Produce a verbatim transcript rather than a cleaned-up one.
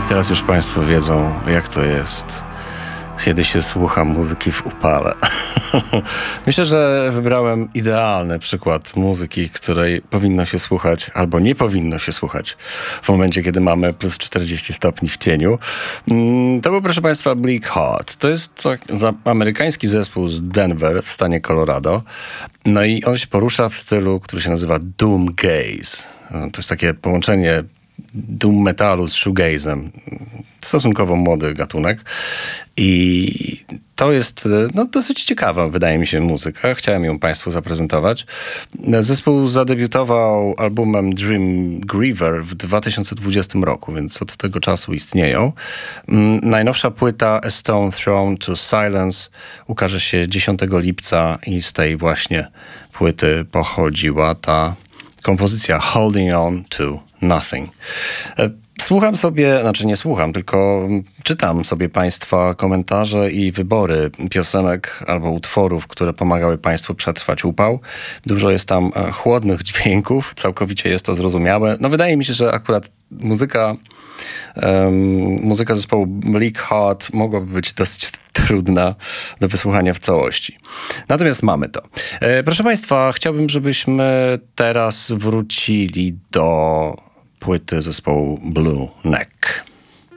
Teraz już Państwo wiedzą, jak to jest, kiedy się słucha muzyki w upale. Myślę, że wybrałem idealny przykład muzyki, której powinno się słuchać albo nie powinno się słuchać w momencie, kiedy mamy plus czterdzieści stopni w cieniu. To był, proszę Państwa, Bleak Heart. To jest tak, za, amerykański zespół z Denver w stanie Colorado. No i on się porusza w stylu, który się nazywa doom gaze. To jest takie połączenie doom metalu z shoegazem. Stosunkowo młody gatunek. I to jest no, dosyć ciekawa, wydaje mi się, muzyka. Chciałem ją Państwu zaprezentować. Zespół zadebiutował albumem Dream Griever w dwa tysiące dwudziestym roku, więc od tego czasu istnieją. Najnowsza płyta A Stone Thrown to Silence ukaże się dziesiątego lipca i z tej właśnie płyty pochodziła ta kompozycja Holding On to Nothing. Słucham sobie, znaczy nie słucham, tylko czytam sobie Państwa komentarze i wybory piosenek albo utworów, które pomagały Państwu przetrwać upał. Dużo jest tam chłodnych dźwięków, całkowicie jest to zrozumiałe. No wydaje mi się, że akurat muzyka, um, muzyka zespołu Bleak Heart mogłaby być dosyć trudna do wysłuchania w całości. Natomiast mamy to. E, proszę Państwa, chciałbym, żebyśmy teraz wrócili do płyty zespołu Blue Neck.